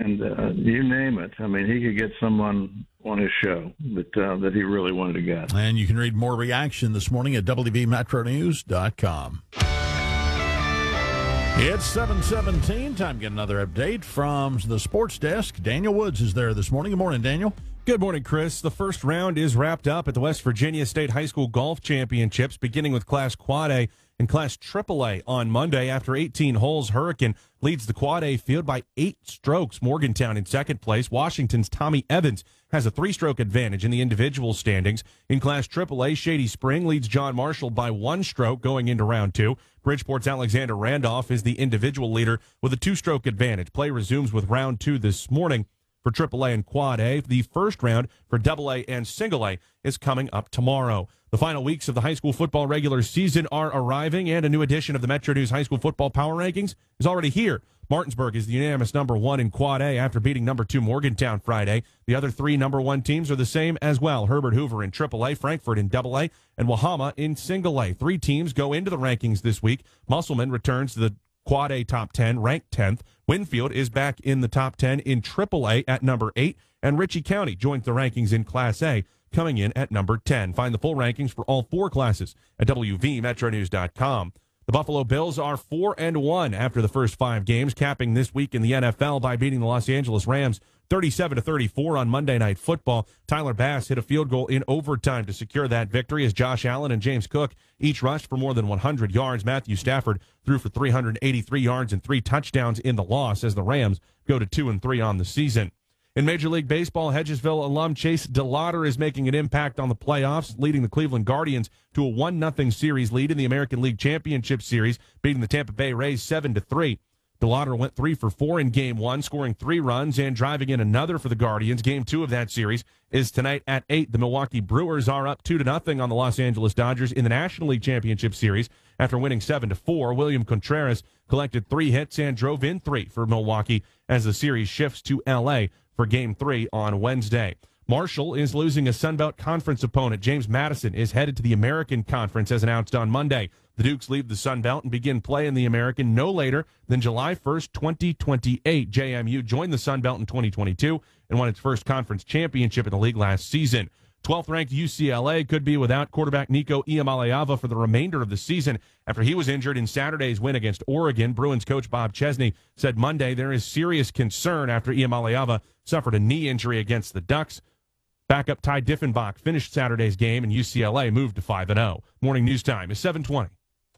and you name it. I mean, he could get someone on his show that he really wanted to get. And you can read more reaction this morning at WVMetroNews.com. It's 7:17. Time to get another update from the sports desk. Daniel Woods is there this morning. Good morning, Daniel. Good morning, Chris. The first round is wrapped up at the West Virginia State High School Golf Championships, beginning with Class Quad A and Class AAA on Monday. After 18 holes, Hurricane leads the Quad A field by 8 strokes. Morgantown in second place. Washington's Tommy Evans has a 3-stroke advantage in the individual standings. In Class AAA, Shady Spring leads John Marshall by 1 stroke going into round 2. Bridgeport's Alexander Randolph is the individual leader with a 2-stroke advantage. Play resumes with round 2 this morning for AAA and Quad A. The first round for AA and Single A is coming up tomorrow. The final weeks of the high school football regular season are arriving, and a new edition of the Metro News High School Football Power Rankings is already here. Martinsburg is the unanimous number 1 in Quad A after beating number 2 Morgantown Friday. The other 3 number 1 teams are the same as well. Herbert Hoover in AAA, Frankfort in AA, and Wahama in Single A. 3 teams go into the rankings this week. Musselman returns to the Quad A top 10, ranked 10th. Winfield is back in the top 10 in AAA at number 8, and Ritchie County joins the rankings in Class A, coming in at number 10. Find the full rankings for all 4 classes at WVMetroNews.com. The Buffalo Bills are 4-1 after the first 5 games, capping this week in the NFL by beating the Los Angeles Rams 37-34 on Monday Night Football. Tyler Bass hit a field goal in overtime to secure that victory as Josh Allen and James Cook each rushed for more than 100 yards. Matthew Stafford threw for 383 yards and 3 touchdowns in the loss as the Rams go to 2-3 on the season. In Major League Baseball, Hedgesville alum Chase DeLauder is making an impact on the playoffs, leading the Cleveland Guardians to a 1-0 series lead in the American League Championship Series, beating the Tampa Bay Rays 7-3. DeLauder went 3 for 4 in Game 1, scoring 3 runs and driving in another for the Guardians. Game 2 of that series is tonight at 8. The Milwaukee Brewers are up 2-0 on the Los Angeles Dodgers in the National League Championship Series after winning 7-4. William Contreras collected 3 hits and drove in 3 for Milwaukee as the series shifts to L.A. for Game 3 on Wednesday. Marshall is losing a Sunbelt Conference opponent. James Madison is headed to the American Conference as announced on Monday. The Dukes leave the Sunbelt and begin play in the American no later than July 1st, 2028. JMU joined the Sunbelt in 2022 and won its first conference championship in the league last season. 12th-ranked UCLA could be without quarterback Nico Iamaleava for the remainder of the season after he was injured in Saturday's win against Oregon. Bruins coach Bob Chesney said Monday there is serious concern after Iamaleava suffered a knee injury against the Ducks. Backup Ty Diffenbach finished Saturday's game, and UCLA moved to 5-0. Morning news time is 7:20.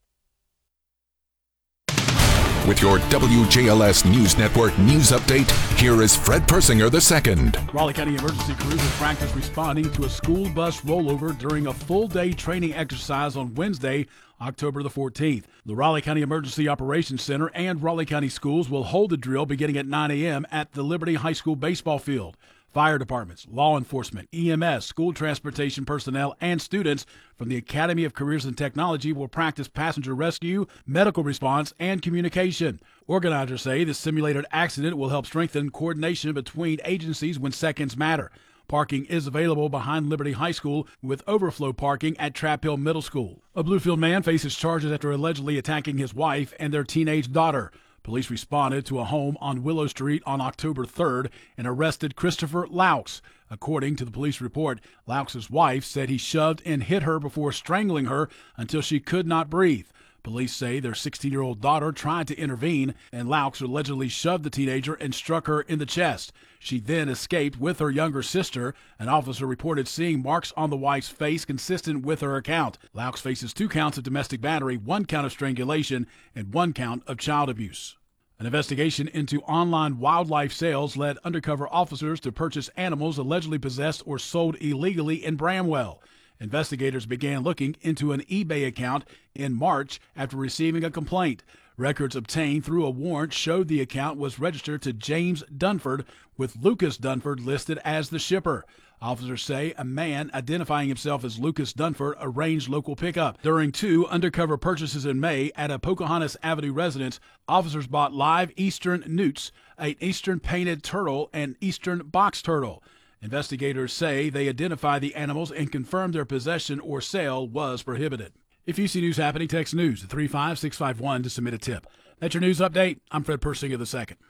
With your WJLS News Network news update, here is Fred Persinger II. Raleigh County emergency crews will practice responding to a school bus rollover during a full-day training exercise on Wednesday, October the 14th. The Raleigh County Emergency Operations Center and Raleigh County Schools will hold the drill beginning at 9 a.m. at the Liberty High School baseball field. Fire departments, law enforcement, EMS, school transportation personnel, and students from the Academy of Careers and Technology will practice passenger rescue, medical response, and communication. Organizers say the simulated accident will help strengthen coordination between agencies when seconds matter. Parking is available behind Liberty High School with overflow parking at Trap Hill Middle School. A Bluefield man faces charges after allegedly attacking his wife and their teenage daughter. Police responded to a home on Willow Street on October 3rd and arrested Christopher Laux. According to the police report, Laux's wife said he shoved and hit her before strangling her until she could not breathe. Police say their 16-year-old daughter tried to intervene, and Laux allegedly shoved the teenager and struck her in the chest. She then escaped with her younger sister. An officer reported seeing marks on the wife's face consistent with her account. Laux faces 2 counts of domestic battery, 1 count of strangulation, and 1 count of child abuse. An investigation into online wildlife sales led undercover officers to purchase animals allegedly possessed or sold illegally in Bramwell. Investigators began looking into an eBay account in March after receiving a complaint. Records obtained through a warrant showed the account was registered to James Dunford, with Lucas Dunford listed as the shipper. Officers say a man identifying himself as Lucas Dunford arranged local pickup. During 2 undercover purchases in May at a Pocahontas Avenue residence, officers bought live eastern newts, an eastern painted turtle, and eastern box turtle. Investigators say they identified the animals and confirmed their possession or sale was prohibited. If you see news happening, text news to 35651 to submit a tip. That's your news update. I'm Fred Persinger II.